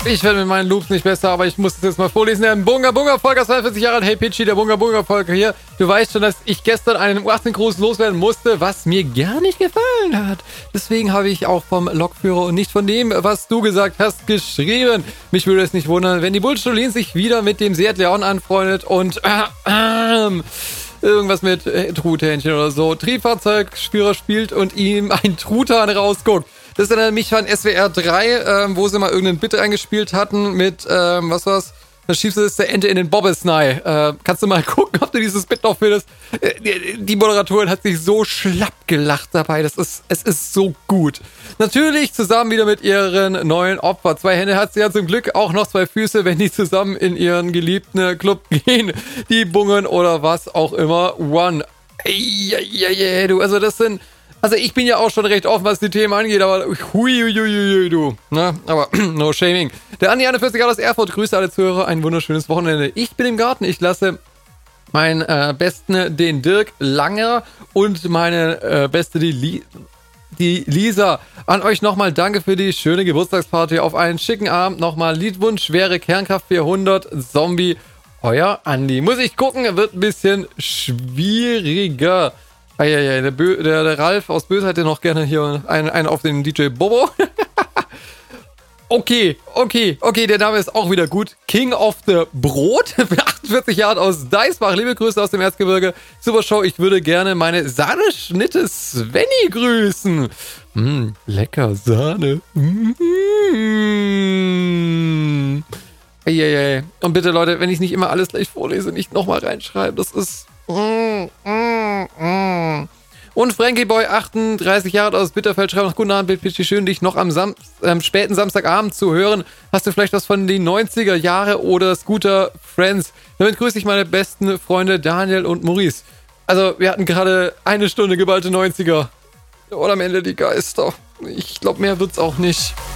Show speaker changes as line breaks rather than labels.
Ich werde mit meinen Loops nicht besser, aber ich muss es jetzt mal vorlesen. Der Bunga Bunga Volker, 42 Jahre alt. Hey Pitchy, der Bunga Bunga Volker hier. Du weißt schon, dass ich gestern einen U18-Gruß loswerden musste, was mir gar nicht gefallen hat. Deswegen habe ich auch vom Lokführer und nicht von dem, was du gesagt hast, geschrieben. Mich würde es nicht wundern, wenn die Bullstolin sich wieder mit dem Seat Leon anfreundet und irgendwas mit Truthähnchen oder so. Triebfahrzeugführer spielt und ihm ein Truthahn rausguckt. Das erinnert mich an SWR 3, wo sie mal irgendeinen Bit eingespielt hatten mit, was war's? Da schiebst du das der Ente in den Bobbesnei. Kannst du mal gucken, ob du dieses Bit noch findest. Die Moderatorin hat sich so schlapp gelacht dabei. Es ist so gut. Natürlich zusammen wieder mit ihren neuen Opfer. 2 Hände hat sie ja zum Glück, auch noch 2 Füße, wenn die zusammen in ihren geliebten Club gehen. Die Bungen oder was auch immer. One. Du, also das sind... Also ich bin ja auch schon recht offen, was die Themen angeht, aber hui, du. Na, aber no shaming. Der Andi 41 aus Erfurt, grüße alle Zuhörer, ein wunderschönes Wochenende. Ich bin im Garten, ich lasse meinen Besten, den Dirk Langer und meine Beste, die Lisa. An euch nochmal danke für die schöne Geburtstagsparty. Auf einen schicken Abend nochmal Liedwunsch wäre Kernkraft 400 Zombie. Euer Andi. Muss ich gucken, wird ein bisschen schwieriger. Der Ralf aus Bösheit, der noch gerne hier einen auf den DJ Bobo. Okay, der Name ist auch wieder gut. King of the Brot, 48 Jahre aus Deisbach. Liebe Grüße aus dem Erzgebirge. Super Show, ich würde gerne meine Sahneschnitte Svenny grüßen. Lecker Sahne. Und bitte Leute, wenn ich nicht immer alles gleich vorlese, nicht nochmal reinschreiben. Das ist... Und Frankie Boy, 38 Jahre aus Bitterfeld, schreibt noch: Guten Abend, Pitchy, schön dich noch am späten Samstagabend zu hören. Hast du vielleicht was von den 90er Jahre oder Scooter Friends? Damit grüße ich meine besten Freunde Daniel und Maurice. Also wir hatten gerade 1 Stunde geballte 90er. Oder am Ende die Geister. Ich glaube, mehr wird's auch nicht.